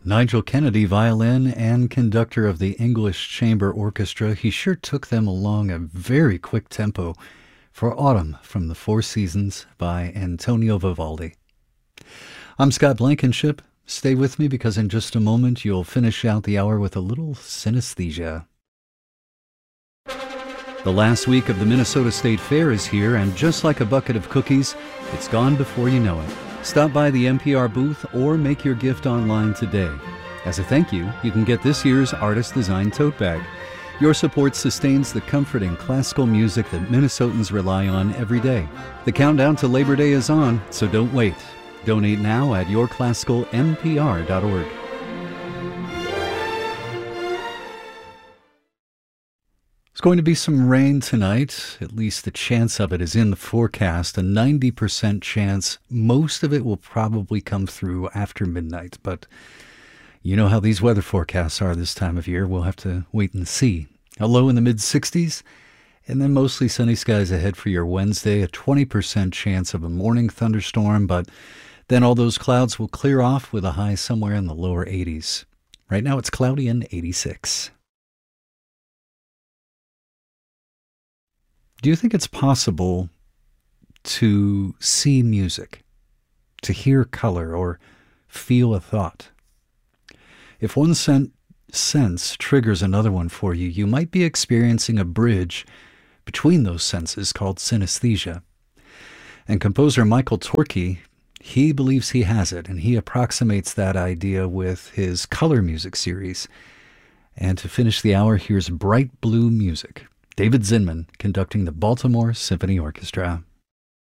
Nigel Kennedy, violin and conductor of the English Chamber Orchestra, he sure took them along a very quick tempo for Autumn from the Four Seasons by Antonio Vivaldi. I'm Scott Blankenship. Stay with me because in just a moment you'll finish out the hour with a little synesthesia. The last week of the Minnesota State Fair is here, and just like a bucket of cookies, it's gone before you know it. Stop by the NPR booth or make your gift online today. As a thank you, you can get this year's artist-designed tote bag. Your support sustains the comfort and classical music that Minnesotans rely on every day. The countdown to Labor Day is on, so don't wait. Donate now at yourclassicalnpr.org. There's going to be some rain tonight. At least the chance of it is in the forecast. A 90% chance. Most of it will probably come through after midnight. But you know how these weather forecasts are this time of year. We'll have to wait and see. A low in the mid-60s. And then mostly sunny skies ahead for your Wednesday. A 20% chance of a morning thunderstorm. But then all those clouds will clear off with a high somewhere in the lower 80s. Right now it's cloudy and 86. Do you think it's possible to see music, to hear color, or feel a thought? If one sense triggers another one for you, you might be experiencing a bridge between those senses called synesthesia. And composer Michael Torke, he believes he has it, and he approximates that idea with his color music series. And to finish the hour, here's Bright Blue Music. David Zinman conducting the Baltimore Symphony Orchestra.